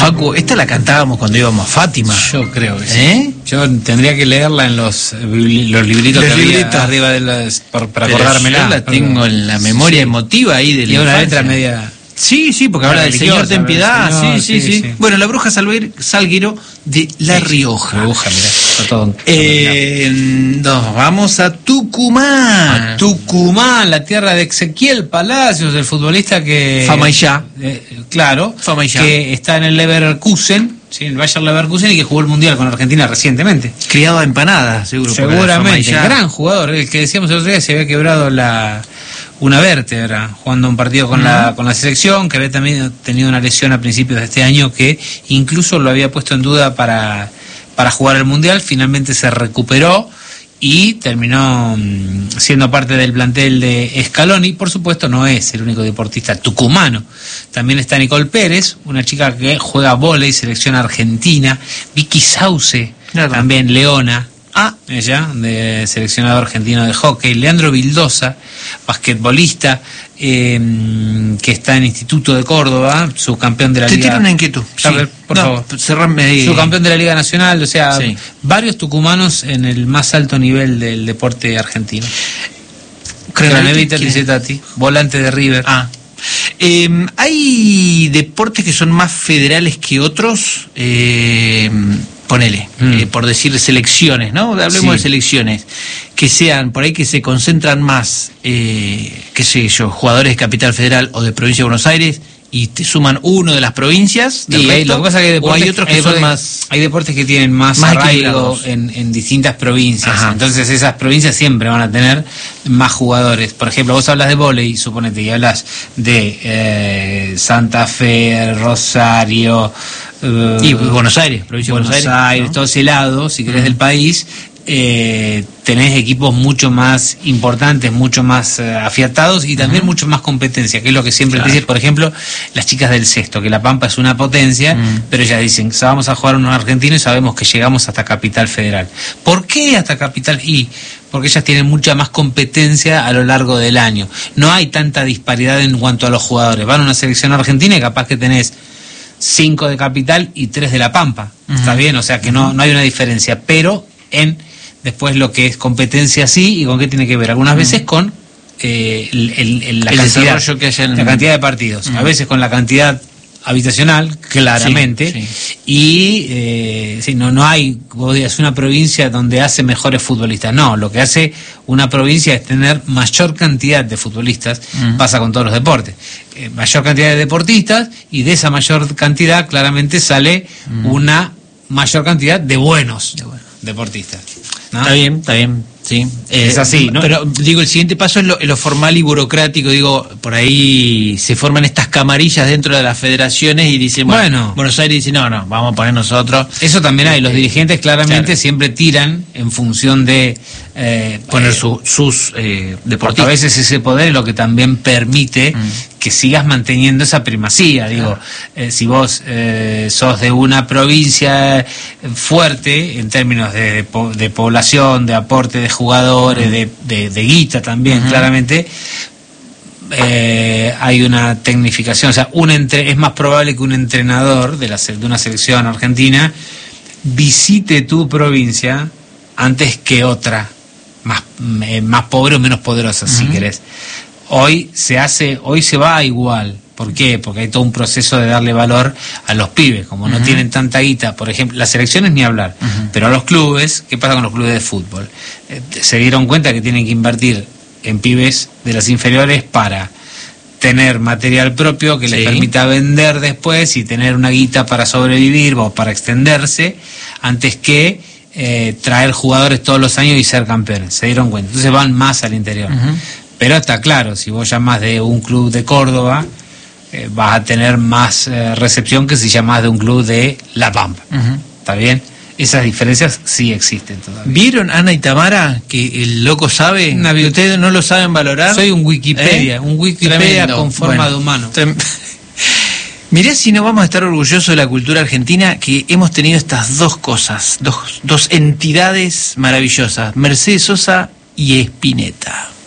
Facu, esta la cantábamos cuando íbamos a Fátima. Yo creo que sí. Yo tendría que leerla en los libritos que había arriba de para acordármela. Yo la tengo en la memoria emotiva ahí de la una letra media... Sí, porque habla del Señor ten piedad. Sí. Bueno, la bruja Salguero de La Rioja. La bruja, mirá, está todo. Nos vamos a Tucumán. A Tucumán, la tierra de Ezequiel Palacios, el futbolista que... Famaillá. Claro, Famaillá. Que está en el Leverkusen, ¿sí? El Bayer Leverkusen, y que jugó el Mundial con Argentina recientemente. Criado a empanadas, seguramente. Gran jugador, el que decíamos el otro día, se había quebrado una vértebra jugando un partido con la selección, que había también tenido una lesión a principios de este año que incluso lo había puesto en duda para jugar el Mundial. Finalmente se recuperó y terminó siendo parte del plantel de Scaloni. Por supuesto, no es el único deportista tucumano. También está Nicole Pérez, una chica que juega vóley, selección argentina. Vicky Sauce, también leona. Ella, de seleccionado argentino de hockey. Leandro Vildosa, basquetbolista, que está en Instituto de Córdoba, subcampeón de la Liga. Te tiro una inquietud. A ver, por favor. Cerrame ahí. Subcampeón de la Liga Nacional, o sea, varios tucumanos en el más alto nivel del deporte argentino. Cranevita Tizetati, volante de River. Hay deportes que son más federales que otros. Ponele, por decir selecciones, ¿no? Hablemos de selecciones, que sean, por ahí que se concentran más, qué sé yo, jugadores de Capital Federal o de Provincia de Buenos Aires, y te suman uno de las provincias, lo que pasa es que hay otros que son más... Hay deportes que tienen más arraigo en distintas provincias. Entonces esas provincias siempre van a tener más jugadores. Por ejemplo, vos hablas de vóley, suponete, y hablas de Santa Fe, Rosario... y Buenos Aires, provincia de Buenos Aires, ¿no? Todo ese lado, si querés, del país, tenés equipos mucho más importantes, mucho más afiatados y también mucho más competencia, que es lo que siempre te dicen, por ejemplo, las chicas del Cesto, que La Pampa es una potencia, pero ellas dicen, vamos a jugar unos argentinos y sabemos que llegamos hasta Capital Federal. ¿Por qué hasta Capital? Porque ellas tienen mucha más competencia a lo largo del año. No hay tanta disparidad en cuanto a los jugadores. Van a una selección argentina y capaz que tenés 5 de Capital y 3 de La Pampa. Está bien, o sea que no hay una diferencia, pero después lo que es competencia sí, y con qué tiene que ver. Algunas veces con la cantidad, que haya la cantidad de partidos, a veces con la cantidad habitacional, claramente, y no hay, vos digas, una provincia donde hace mejores futbolistas. No, lo que hace una provincia es tener mayor cantidad de futbolistas. Pasa con todos los deportes, mayor cantidad de deportistas, y de esa mayor cantidad claramente sale una mayor cantidad de buenos deportistas, ¿no? Está bien, sí. Es así, ¿no? Pero digo, el siguiente paso es lo formal y burocrático. Digo, por ahí se forman estas camarillas dentro de las federaciones y dicen, bueno, Buenos Aires dice, no, vamos a poner nosotros. Eso también hay. Los dirigentes claramente siempre tiran en función de poner sus deportistas. A veces ese poder es lo que también permite que sigas manteniendo esa primacía. Digo, si vos sos de una provincia fuerte en términos de población, de aporte de jugadores, de guita también, claramente, hay una tecnificación. O sea, es más probable que un entrenador de una selección argentina visite tu provincia antes que otra más pobre o menos poderosa, si querés. Hoy se va igual. ¿Por qué? Porque hay todo un proceso de darle valor a los pibes. Como no tienen tanta guita, por ejemplo, las selecciones ni hablar, pero a los clubes, ¿qué pasa con los clubes de fútbol? Se dieron cuenta que tienen que invertir en pibes de las inferiores para tener material propio que les permita vender después y tener una guita para sobrevivir o para extenderse, antes que traer jugadores todos los años y ser campeones. Se dieron cuenta. Entonces van más al interior. Pero está claro, si vos llamás de un club de Córdoba, vas a tener más recepción que si llamás de un club de La Pampa. ¿Está bien? Esas diferencias sí existen todavía. ¿Vieron, Ana y Tamara, que el loco sabe? ¿Ustedes no lo saben valorar? Soy un Wikipedia, Tremendo. Con forma de humano. Mirá si no vamos a estar orgullosos de la cultura argentina, que hemos tenido estas dos cosas, dos entidades maravillosas, Mercedes Sosa y Spinetta.